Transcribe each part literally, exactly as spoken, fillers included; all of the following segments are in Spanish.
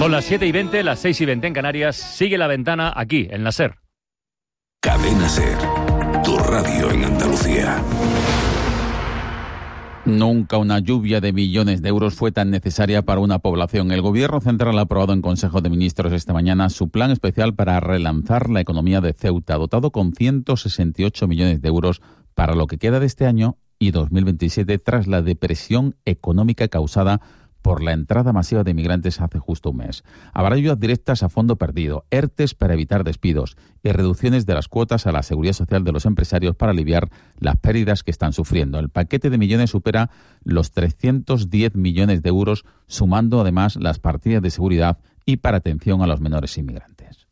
Son las siete y veinte, las seis y veinte en Canarias. Sigue La Ventana aquí, en la SER. Cadena SER, tu radio en Andalucía. Nunca una lluvia de millones de euros fue tan necesaria para una población. El Gobierno Central ha aprobado en Consejo de Ministros esta mañana su plan especial para relanzar la economía de Ceuta, dotado con ciento sesenta y ocho millones de euros para lo que queda de este año y dos mil veintisiete, tras la depresión económica causada por la entrada masiva de inmigrantes hace justo un mes. Habrá ayudas directas a fondo perdido, ERTES para evitar despidos y reducciones de las cuotas a la seguridad social de los empresarios para aliviar las pérdidas que están sufriendo. El paquete de millones supera los trescientos diez millones de euros, sumando además las partidas de seguridad y para atención a los menores inmigrantes.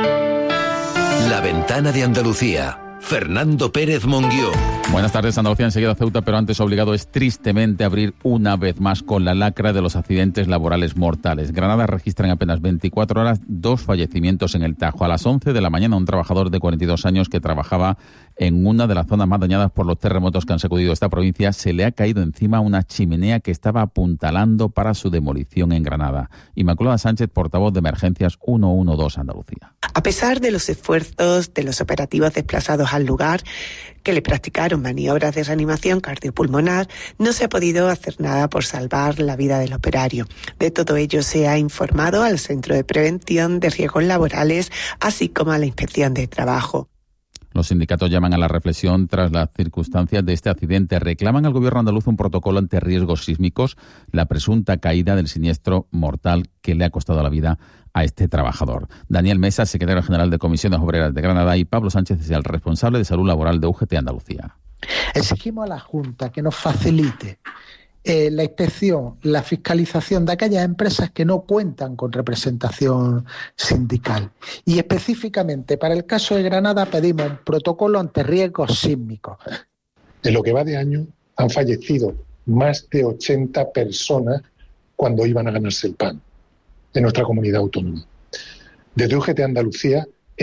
La Ventana de Andalucía. Fernando Pérez Monguió. Buenas tardes, Andalucía, enseguida Ceuta, pero antes obligado es tristemente abrir una vez más con la lacra de los accidentes laborales mortales. Granada registra en apenas veinticuatro horas dos fallecimientos en el Tajo. A las once de la mañana, un trabajador de cuarenta y dos años que trabajaba en una de las zonas más dañadas por los terremotos que han sacudido esta provincia, se le ha caído encima una chimenea que estaba apuntalando para su demolición en Granada. Inmaculada Sánchez, portavoz de Emergencias ciento doce Andalucía. A pesar de los esfuerzos de los operativos desplazados al lugar, que le practicaron maniobras de reanimación cardiopulmonar, no se ha podido hacer nada por salvar la vida del operario. De todo ello se ha informado al Centro de Prevención de Riesgos Laborales, así como a la Inspección de Trabajo. Los sindicatos llaman a la reflexión tras las circunstancias de este accidente. Reclaman al gobierno andaluz un protocolo ante riesgos sísmicos, la presunta caída del siniestro mortal que le ha costado la vida a este trabajador. Daniel Mesa, secretario general de Comisiones Obreras de Granada, y Pablo Sánchez es el responsable de salud laboral de U G T Andalucía. Exigimos a la Junta que nos facilite eh, la inspección, la fiscalización de aquellas empresas que no cuentan con representación sindical. Y específicamente para el caso de Granada pedimos un protocolo ante riesgos sísmicos. En lo que va de año han fallecido más de ochenta personas cuando iban a ganarse el pan en nuestra comunidad autónoma. Desde U G T Andalucía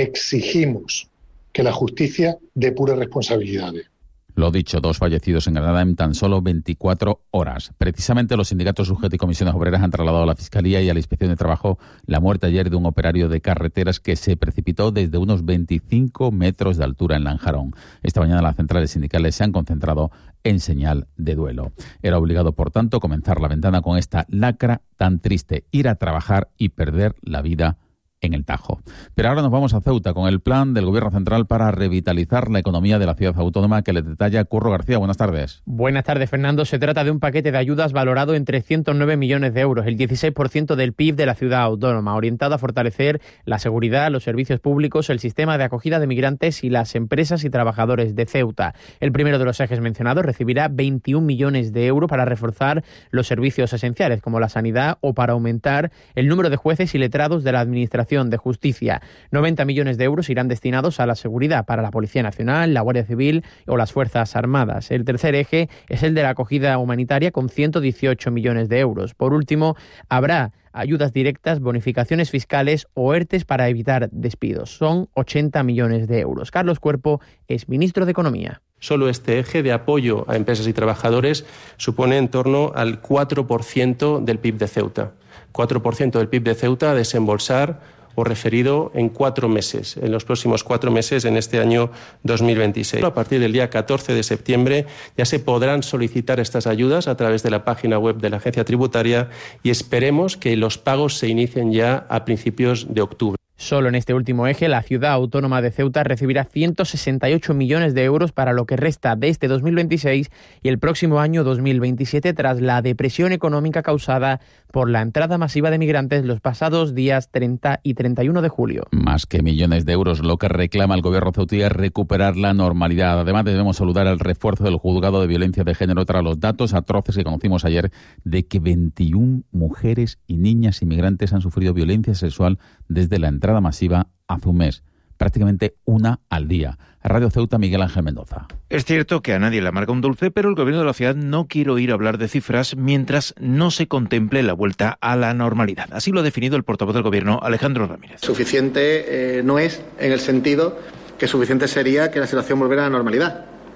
exigimos que la justicia depure responsabilidades. Lo dicho, dos fallecidos en Granada en tan solo veinticuatro horas. Precisamente los sindicatos U G T y Comisiones Obreras han trasladado a la Fiscalía y a la Inspección de Trabajo la muerte ayer de un operario de carreteras que se precipitó desde unos veinticinco metros de altura en Lanjarón. Esta mañana las centrales sindicales se han concentrado en señal de duelo. Era obligado, por tanto, comenzar la ventana con esta lacra tan triste, ir a trabajar y perder la vida en el Tajo. Pero ahora nos vamos a Ceuta con el plan del Gobierno Central para revitalizar la economía de la ciudad autónoma que le detalla Curro García. Buenas tardes. Buenas tardes, Fernando. Se trata de un paquete de ayudas valorado en trescientos nueve millones de euros, el dieciséis por ciento del P I B de la ciudad autónoma, orientado a fortalecer la seguridad, los servicios públicos, el sistema de acogida de migrantes y las empresas y trabajadores de Ceuta. El primero de los ejes mencionados recibirá veintiún millones de euros para reforzar los servicios esenciales, como la sanidad, o para aumentar el número de jueces y letrados de la Administración de Justicia. noventa millones de euros irán destinados a la seguridad para la Policía Nacional, la Guardia Civil o las Fuerzas Armadas. El tercer eje es el de la acogida humanitaria con ciento dieciocho millones de euros. Por último, habrá ayudas directas, bonificaciones fiscales o ERTES para evitar despidos. Son ochenta millones de euros. Carlos Cuerpo es ministro de Economía. Solo este eje de apoyo a empresas y trabajadores supone en torno al cuatro por ciento del P I B de Ceuta. cuatro por ciento del P I B de Ceuta a desembolsar o referido en cuatro meses, en los próximos cuatro meses en este año dos mil veintiséis. A partir del día catorce de septiembre ya se podrán solicitar estas ayudas a través de la página web de la Agencia Tributaria y esperemos que los pagos se inicien ya a principios de octubre. Solo en este último eje, la ciudad autónoma de Ceuta recibirá ciento sesenta y ocho millones de euros para lo que resta de este dos mil veintiséis y el próximo año dos mil veintisiete, tras la depresión económica causada por la entrada masiva de migrantes los pasados días treinta y treinta y uno de julio. Más que millones de euros, lo que reclama el gobierno ceutí es recuperar la normalidad. Además, debemos saludar el refuerzo del juzgado de violencia de género tras los datos atroces que conocimos ayer de que veintiuna mujeres y niñas inmigrantes han sufrido violencia sexual desde la entrada masiva hace un mes, prácticamente una al día. Radio Ceuta, Miguel Ángel Mendoza. Es cierto que a nadie le amarga un dulce, pero el gobierno de la ciudad no quiere oír hablar de cifras mientras no se contemple la vuelta a la normalidad. Así lo ha definido el portavoz del gobierno, Alejandro Ramírez. Suficiente eh, no es, en el sentido que suficiente sería que la situación volviera a la normalidad.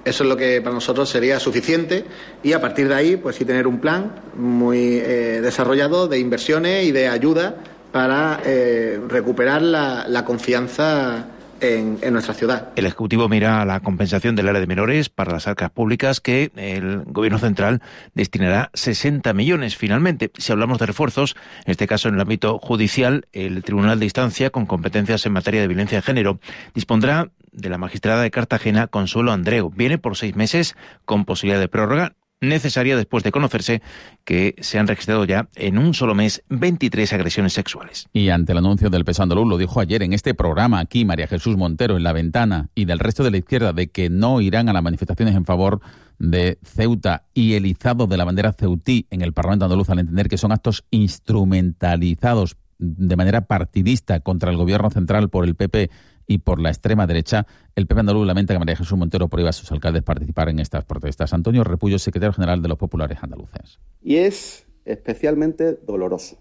Eso es lo que para nosotros sería suficiente y a partir de ahí, pues sí tener un plan muy eh, desarrollado de inversiones y de ayuda para eh, recuperar la, la confianza En, en nuestra ciudad. El Ejecutivo mira a la compensación del área de menores para las arcas públicas, que el Gobierno central destinará sesenta millones finalmente. Si hablamos de refuerzos, en este caso en el ámbito judicial, el Tribunal de Instancia, con competencias en materia de violencia de género, dispondrá de la magistrada de Cartagena, Consuelo Andreu. Viene por seis meses con posibilidad de prórroga, necesaria después de conocerse que se han registrado ya en un solo mes veintitrés agresiones sexuales. Y ante el anuncio del P S O E andaluz, lo dijo ayer en este programa aquí María Jesús Montero en La Ventana y del resto de la izquierda, de que no irán a las manifestaciones en favor de Ceuta y el izado de la bandera ceutí en el Parlamento andaluz, al entender que son actos instrumentalizados de manera partidista contra el Gobierno central por el P P y por la extrema derecha. El P P andaluz lamenta que María Jesús Montero prohíba a sus alcaldes participar en estas protestas. Antonio Repullo, secretario general de los populares andaluces. Y es especialmente doloroso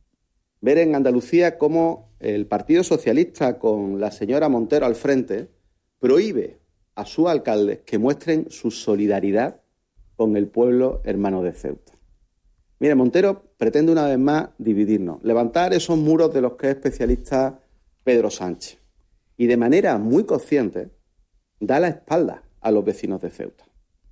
ver en Andalucía cómo el Partido Socialista, con la señora Montero al frente, prohíbe a sus alcaldes que muestren su solidaridad con el pueblo hermano de Ceuta. Mire, Montero pretende una vez más dividirnos, levantar esos muros de los que es especialista Pedro Sánchez. Y de manera muy consciente da la espalda a los vecinos de Ceuta.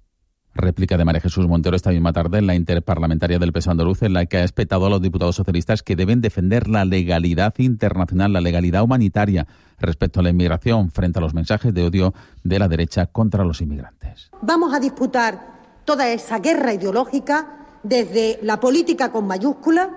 Réplica de María Jesús Montero esta misma tarde en la interparlamentaria del P S O E andaluz, en la que ha espetado a los diputados socialistas que deben defender la legalidad internacional, la legalidad humanitaria respecto a la inmigración frente a los mensajes de odio de la derecha contra los inmigrantes. Vamos a disputar toda esa guerra ideológica desde la política con mayúsculas,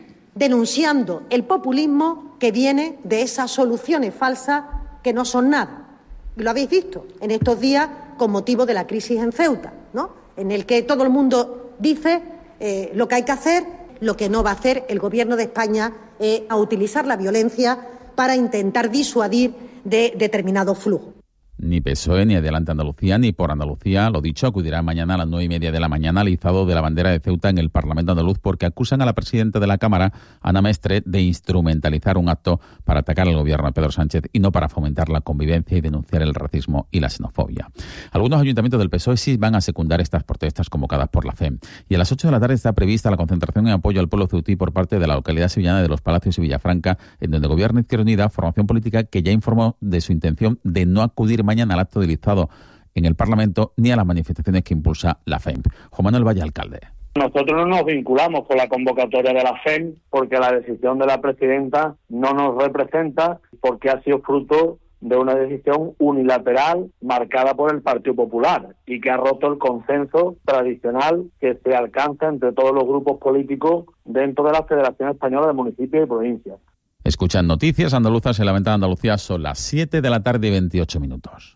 denunciando el populismo que viene de esas soluciones falsas que no son nada. Y lo habéis visto en estos días con motivo de la crisis en Ceuta, ¿no? En el que todo el mundo dice eh, lo que hay que hacer, lo que no va a hacer el Gobierno de España es eh, a utilizar la violencia para intentar disuadir de determinados flujos. Ni P S O E, ni Adelante Andalucía, ni Por Andalucía, lo dicho, acudirá mañana a las nueve y media de la mañana al izado de la bandera de Ceuta en el Parlamento andaluz, porque acusan a la presidenta de la Cámara, Ana Mestre, de instrumentalizar un acto para atacar al gobierno de Pedro Sánchez y no para fomentar la convivencia y denunciar el racismo y la xenofobia. Algunos ayuntamientos del P S O E sí van a secundar estas protestas convocadas por la F E M. Y a las ocho de la tarde está prevista la concentración en apoyo al pueblo ceutí por parte de la localidad sevillana de Los Palacios y Villafranca, en donde gobierna Izquierda Unida, formación política que ya informó de su intención de no acudir mañana al acto de listado en el Parlamento ni a las manifestaciones que impulsa la F E M. Juan Manuel Valle, alcalde. Nosotros no nos vinculamos con la convocatoria de la F E M porque la decisión de la presidenta no nos representa, porque ha sido fruto de una decisión unilateral marcada por el Partido Popular y que ha roto el consenso tradicional que se alcanza entre todos los grupos políticos dentro de la Federación Española de Municipios y Provincias. Escuchan Noticias Andaluzas en La Ventana de Andalucía. Son las siete de la tarde y veintiocho minutos.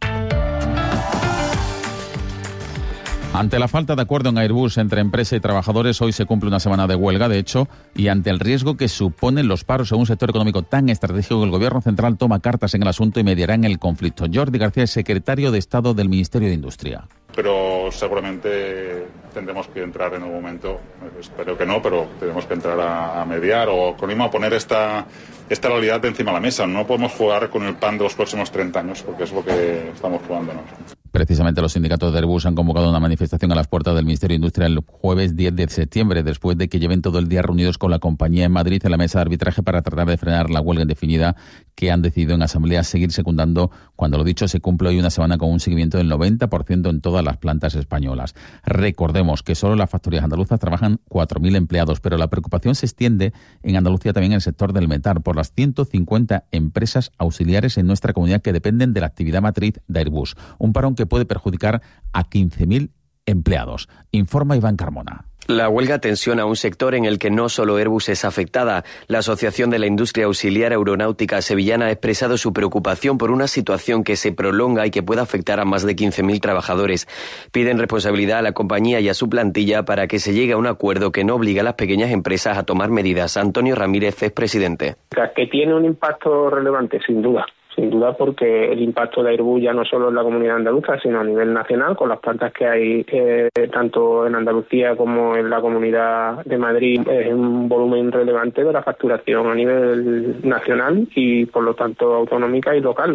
Ante la falta de acuerdo en Airbus entre empresa y trabajadores, hoy se cumple una semana de huelga, de hecho, y ante el riesgo que suponen los paros en un sector económico tan estratégico, el Gobierno central toma cartas en el asunto y mediará en el conflicto. Jordi García es secretario de Estado del Ministerio de Industria. Pero seguramente tendremos que entrar en un momento, espero que no, pero tenemos que entrar a, a mediar o con a poner esta, esta realidad encima de la mesa. No podemos jugar con el pan de los próximos treinta años, porque es lo que estamos jugándonos. Precisamente los sindicatos de Airbus han convocado una manifestación a las puertas del Ministerio de Industria el jueves diez de septiembre, después de que lleven todo el día reunidos con la compañía en Madrid en la mesa de arbitraje para tratar de frenar la huelga indefinida que han decidido en asamblea seguir secundando. Cuando lo dicho, se cumple hoy una semana con un seguimiento del noventa por ciento en todas las plantas españolas. Recordemos que solo las factorías andaluzas trabajan cuatro mil empleados, pero la preocupación se extiende en Andalucía también en el sector del metal por las ciento cincuenta empresas auxiliares en nuestra comunidad que dependen de la actividad matriz de Airbus. Un parón que puede perjudicar a quince mil empleados. Informa Iván Carmona. La huelga tensiona a un sector en el que no solo Airbus es afectada. La Asociación de la Industria Auxiliar Aeronáutica Sevillana ha expresado su preocupación por una situación que se prolonga y que puede afectar a más de quince mil trabajadores. Piden responsabilidad a la compañía y a su plantilla para que se llegue a un acuerdo que no obligue a las pequeñas empresas a tomar medidas. Antonio Ramírez es presidente. Que tiene un impacto relevante, sin duda. Sin duda, porque el impacto de Airbus ya no solo en la comunidad andaluza, sino a nivel nacional, con las plantas que hay eh, tanto en Andalucía como en la Comunidad de Madrid, es un volumen relevante de la facturación a nivel nacional y, por lo tanto, autonómica y local.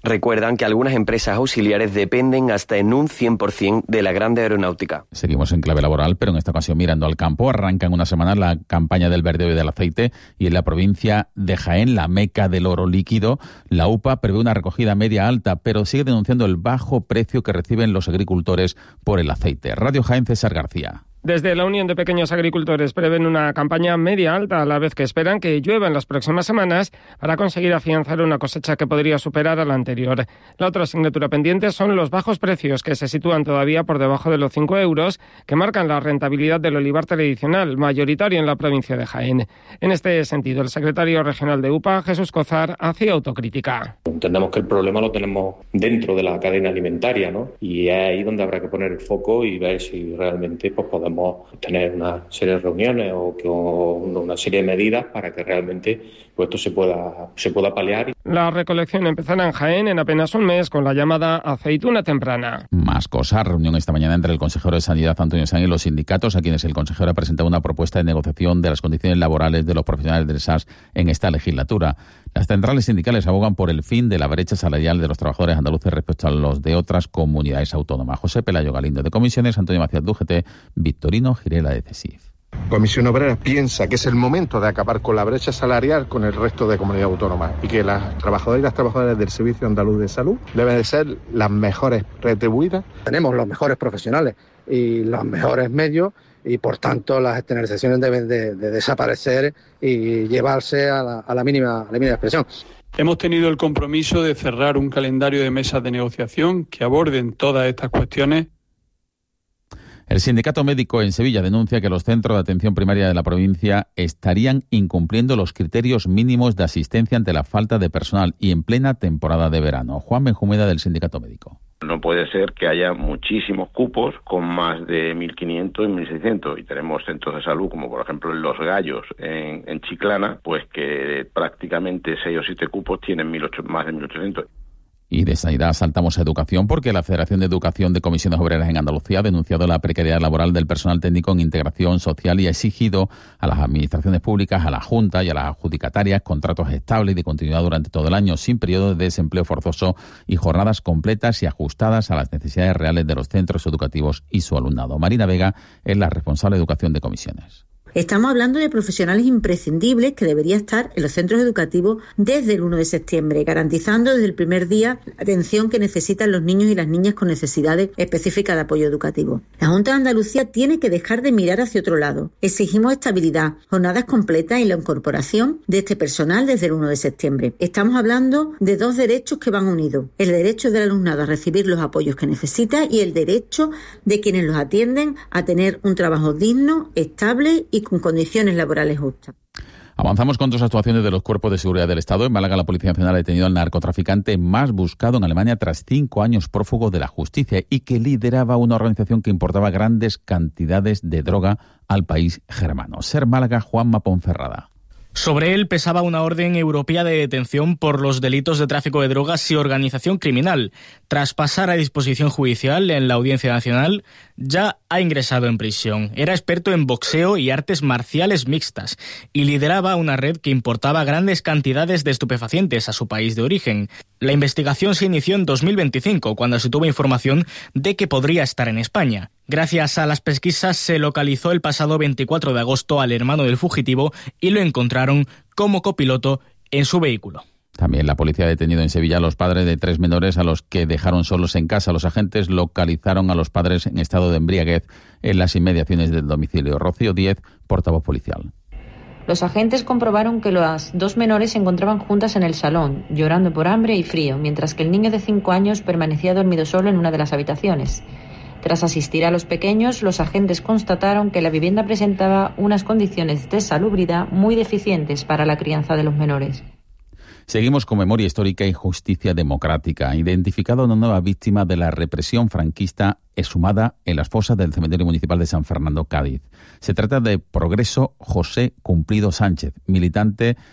Recuerdan que algunas empresas auxiliares dependen hasta en un cien por ciento de la grande aeronáutica. Seguimos en clave laboral, pero en esta ocasión mirando al campo. Arranca en una semana la campaña del verdeo y del aceite y en la provincia de Jaén, la meca del oro líquido, la U P A prevé una recogida media alta, pero sigue denunciando el bajo precio que reciben los agricultores por el aceite. Radio Jaén, César García. Desde la Unión de Pequeños Agricultores prevén una campaña media alta, a la vez que esperan que llueva en las próximas semanas para conseguir afianzar una cosecha que podría superar a la anterior. La otra asignatura pendiente son los bajos precios, que se sitúan todavía por debajo de los cinco euros, que marcan la rentabilidad del olivar tradicional, mayoritario en la provincia de Jaén. En este sentido, el secretario regional de U P A, Jesús Cozar, hacía autocrítica. Entendemos que el problema lo tenemos dentro de la cadena alimentaria, ¿no? Y es ahí donde habrá que poner el foco y ver si realmente pues, podemos tener una serie de reuniones o, que, o una serie de medidas para que realmente pues, esto se pueda, se pueda paliar. La recolección empezará en Jaén en apenas un mes con la llamada aceituna temprana. Más cosas. Reunión esta mañana entre el consejero de Sanidad, Antonio Sanz, y los sindicatos, a quienes el consejero ha presentado una propuesta de negociación de las condiciones laborales de los profesionales del S A S en esta legislatura. Las centrales sindicales abogan por el fin de la brecha salarial de los trabajadores andaluces respecto a los de otras comunidades autónomas. José Pelayo Galindo de Comisiones, Antonio Macías de U G T, Victorino Girela de CESIF. Comisión Obrera piensa que es el momento de acabar con la brecha salarial con el resto de comunidades autónomas y que las trabajadoras y las trabajadoras del Servicio Andaluz de Salud deben de ser las mejores retribuidas. Tenemos los mejores profesionales y los mejores medios y por tanto las externalizaciones deben de, de desaparecer y llevarse a la, a la mínima, a la mínima expresión. Hemos tenido el compromiso de cerrar un calendario de mesas de negociación que aborden todas estas cuestiones. El sindicato médico en Sevilla denuncia que los centros de atención primaria de la provincia estarían incumpliendo los criterios mínimos de asistencia ante la falta de personal y en plena temporada de verano. Juan Benjumeda, del sindicato médico. No puede ser que haya muchísimos cupos con más de mil quinientos y mil seiscientos y tenemos centros de salud como por ejemplo en Los Gallos en, en Chiclana, pues que prácticamente seis o siete cupos tienen mil ocho, más de mil ochocientos. Y de sanidad saltamos a educación porque la Federación de Educación de Comisiones Obreras en Andalucía ha denunciado la precariedad laboral del personal técnico en integración social y ha exigido a las administraciones públicas, a la Junta y a las adjudicatarias contratos estables y de continuidad durante todo el año, sin periodo de desempleo forzoso y jornadas completas y ajustadas a las necesidades reales de los centros educativos y su alumnado. Marina Vega es la responsable de Educación de Comisiones. Estamos hablando de profesionales imprescindibles que deberían estar en los centros educativos desde el uno de septiembre, garantizando desde el primer día la atención que necesitan los niños y las niñas con necesidades específicas de apoyo educativo. La Junta de Andalucía tiene que dejar de mirar hacia otro lado. Exigimos estabilidad, jornadas completas y la incorporación de este personal desde el uno de septiembre. Estamos hablando de dos derechos que van unidos. El derecho del alumnado a recibir los apoyos que necesita y el derecho de quienes los atienden a tener un trabajo digno, estable y con condiciones laborales justas. Avanzamos con otras actuaciones de los cuerpos de seguridad del Estado. En Málaga, la Policía Nacional ha detenido al narcotraficante más buscado en Alemania tras cinco años prófugo de la justicia y que lideraba una organización que importaba grandes cantidades de droga al país germano. Ser Málaga, Juanma Ponferrada. Sobre él pesaba una orden europea de detención por los delitos de tráfico de drogas y organización criminal. Tras pasar a disposición judicial en la Audiencia Nacional, ya ha ingresado en prisión. Era experto en boxeo y artes marciales mixtas y lideraba una red que importaba grandes cantidades de estupefacientes a su país de origen. La investigación se inició en dos mil veinticinco, cuando se tuvo información de que podría estar en España. Gracias a las pesquisas se localizó el pasado veinticuatro de agosto al hermano del fugitivo y lo encontraron como copiloto en su vehículo. También la policía ha detenido en Sevilla a los padres de tres menores a los que dejaron solos en casa. Los agentes localizaron a los padres en estado de embriaguez en las inmediaciones del domicilio. Rocío Díez, portavoz policial. Los agentes comprobaron que las dos menores se encontraban juntas en el salón, llorando por hambre y frío, mientras que el niño de cinco años permanecía dormido solo en una de las habitaciones. Tras asistir a los pequeños, los agentes constataron que la vivienda presentaba unas condiciones de salubridad muy deficientes para la crianza de los menores. Seguimos con memoria histórica y justicia democrática. Identificada una nueva víctima de la represión franquista exhumada en las fosas del cementerio municipal de San Fernando, Cádiz. Se trata de Progreso José Cumplido Sánchez, militante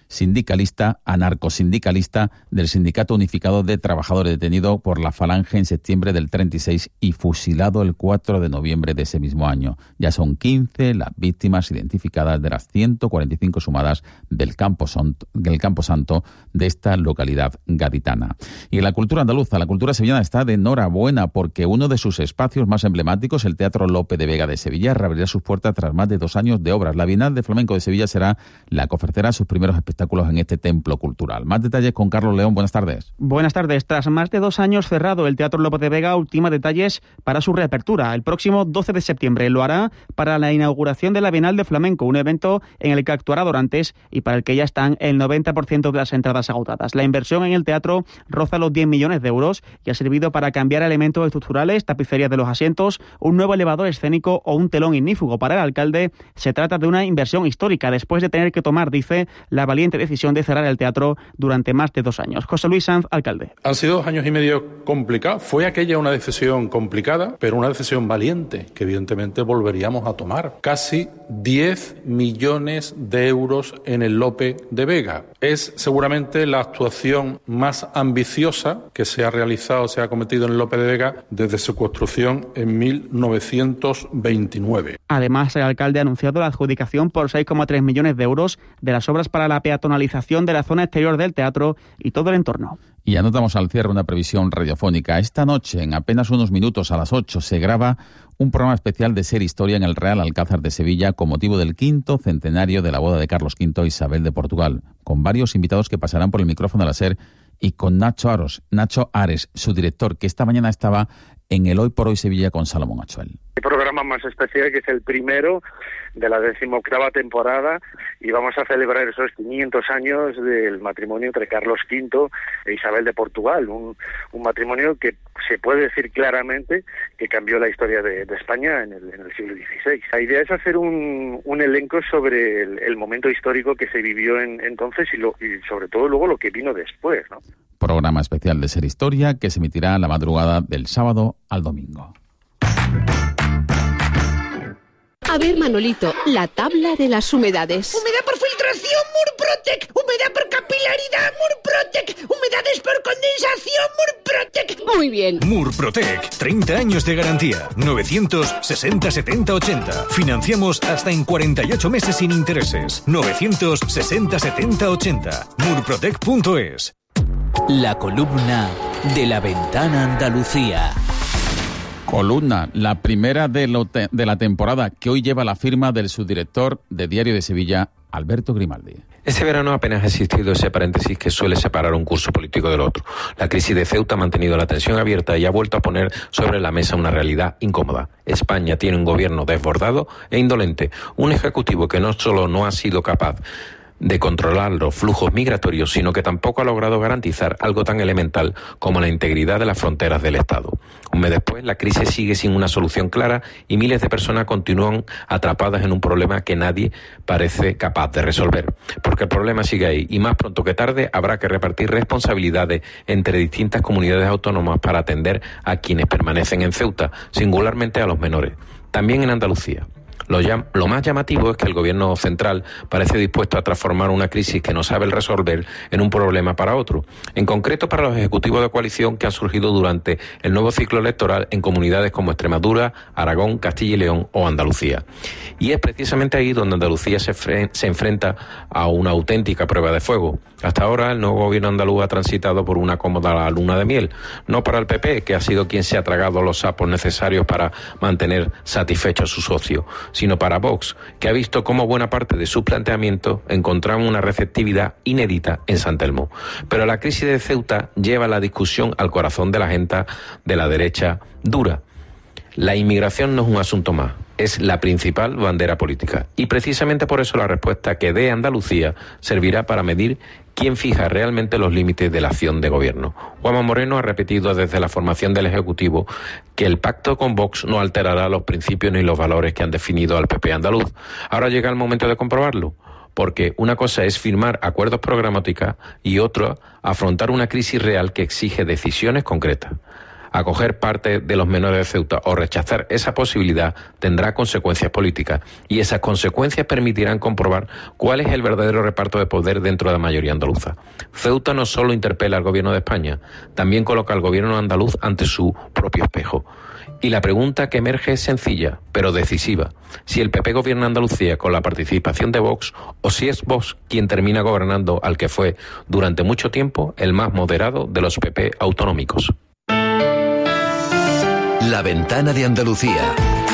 sindicalista, anarcosindicalista del Sindicato Unificado de Trabajadores, detenido por la Falange en septiembre del treinta y seis y fusilado el cuatro de noviembre de ese mismo año. Ya son quince las víctimas identificadas de las ciento cuarenta y cinco sumadas del Campo Santo, del Campo Santo de esta localidad gaditana. Y en la cultura andaluza, la cultura sevillana está de enhorabuena porque uno de sus espacios más emblemáticos, el Teatro Lope de Vega de Sevilla, reabrirá sus puertas tras más de dos años de obras. La Bienal de Flamenco de Sevilla será la que ofrecerá sus primeros espectáculos en este templo cultural. Más detalles con Carlos León. Buenas tardes. Buenas tardes. Tras más de dos años cerrado, el Teatro Lope de Vega ultima detalles para su reapertura. El próximo doce de septiembre lo hará para la inauguración de la Bienal de Flamenco, un evento en el que actuará Dorantes y para el que ya están el noventa por ciento de las entradas agotadas. La inversión en el teatro roza los diez millones de euros y ha servido para cambiar elementos estructurales, tapicerías de los asientos, un nuevo elevador escénico o un telón ignífugo. Para el alcalde se trata de una inversión histórica después de tener que tomar, dice, la valiente decisión de cerrar el teatro durante más de dos años. José Luis Sanz, alcalde. Han sido dos años y medio complicados. Fue aquella una decisión complicada, pero una decisión valiente que evidentemente volveríamos a tomar. Casi diez millones de euros en el Lope de Vega. Es seguramente la actuación más ambiciosa que se ha realizado, se ha cometido en el Lope de Vega desde su construcción en mil novecientos veintinueve. Además, el alcalde ha anunciado la adjudicación por seis coma tres millones de euros de las obras para la peatonalización de la zona exterior del teatro y todo el entorno. Y anotamos al cierre una previsión radiofónica. Esta noche, en apenas unos minutos, a las ocho, se graba un programa especial de Ser Historia en el Real Alcázar de Sevilla con motivo del quinto centenario de la boda de Carlos quinto e Isabel de Portugal, con varios invitados que pasarán por el micrófono de la SER y con Nacho Aros, Nacho Ares, su director, que esta mañana estaba en el Hoy por Hoy Sevilla con Salomón Achuel. El programa más especial, que es el primero de la decimoctava temporada, y vamos a celebrar esos quinientos años del matrimonio entre Carlos quinto e Isabel de Portugal, un, un matrimonio que se puede decir claramente que cambió la historia de, de España en el, en el siglo dieciséis. La idea es hacer un, un elenco sobre el, el momento histórico que se vivió en, entonces y, lo, y sobre todo luego lo que vino después, ¿no? Programa especial de Ser Historia que se emitirá a la madrugada del sábado al domingo. A ver, Manolito, la tabla de las humedades. Humedad por filtración, Murprotec. Humedad por capilaridad, Murprotec. Humedades por condensación, Murprotec. Muy bien. Murprotec, treinta años de garantía. novecientos sesenta setenta ochenta. Financiamos hasta en cuarenta y ocho meses sin intereses. novecientos sesenta setenta ochenta. murprotec punto es. La columna de La Ventana Andalucía. Columna, la primera de, lo te, de la temporada, que hoy lleva la firma del subdirector de Diario de Sevilla, Alberto Grimaldi. Este verano apenas ha existido ese paréntesis que suele separar un curso político del otro. La crisis de Ceuta ha mantenido la tensión abierta y ha vuelto a poner sobre la mesa una realidad incómoda. España tiene un gobierno desbordado e indolente, un ejecutivo que no solo no ha sido capaz de controlar los flujos migratorios, sino que tampoco ha logrado garantizar algo tan elemental como la integridad de las fronteras del Estado. Un mes después, la crisis sigue sin una solución clara y miles de personas continúan atrapadas en un problema que nadie parece capaz de resolver. Porque el problema sigue ahí y más pronto que tarde habrá que repartir responsabilidades entre distintas comunidades autónomas para atender a quienes permanecen en Ceuta, singularmente a los menores. También en Andalucía. Lo, llam- lo más llamativo es que el gobierno central parece dispuesto a transformar una crisis que no sabe resolver en un problema para otro, en concreto para los ejecutivos de coalición que han surgido durante el nuevo ciclo electoral en comunidades como Extremadura, Aragón, Castilla y León o Andalucía. Y es precisamente ahí donde Andalucía se, fre- se enfrenta a una auténtica prueba de fuego. Hasta ahora el nuevo gobierno andaluz ha transitado por una cómoda luna de miel, no para el P P, que ha sido quien se ha tragado los sapos necesarios para mantener satisfecho a su socio, sino para Vox, que ha visto cómo buena parte de su planteamiento encontraba una receptividad inédita en San Telmo. Pero la crisis de Ceuta lleva la discusión al corazón de la agenda de la derecha dura. La inmigración no es un asunto más, es la principal bandera política. Y precisamente por eso la respuesta que dé Andalucía servirá para medir quién fija realmente los límites de la acción de gobierno. Juanma Moreno ha repetido desde la formación del Ejecutivo que el pacto con Vox no alterará los principios ni los valores que han definido al P P andaluz. Ahora llega el momento de comprobarlo, porque una cosa es firmar acuerdos programáticos y otra afrontar una crisis real que exige decisiones concretas. Acoger parte de los menores de Ceuta o rechazar esa posibilidad tendrá consecuencias políticas, y esas consecuencias permitirán comprobar cuál es el verdadero reparto de poder dentro de la mayoría andaluza. Ceuta no solo interpela al gobierno de España, también coloca al gobierno andaluz ante su propio espejo. Y la pregunta que emerge es sencilla, pero decisiva. Si el P P gobierna Andalucía con la participación de Vox, o si es Vox quien termina gobernando al que fue durante mucho tiempo el más moderado de los P P autonómicos. La Ventana de Andalucía.